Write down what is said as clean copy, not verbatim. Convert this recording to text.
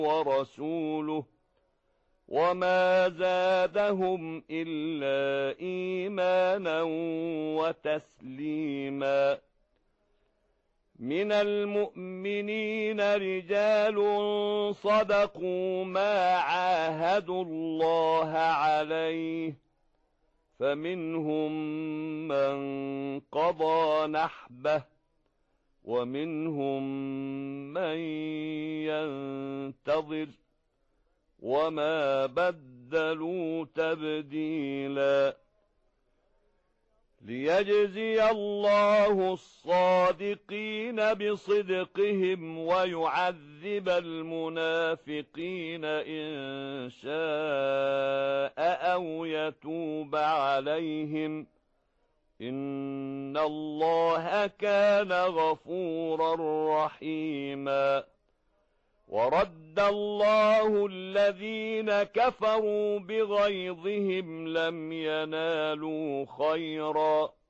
ورسوله وما زادهم إلا إيمانا وتسليما. من المؤمنين رجال صدقوا ما عاهدوا الله عليه، فمنهم من قضى نحبه ومنهم من ينتظر وما بدلوا تبديلا. ليجزي الله الصادقين بصدقهم ويعذب المنافقين إن شاء أو يتوب عليهم، إن الله كان غفورا رحيما. ورد الله الذين كفروا بغيظهم لم ينالوا خيرا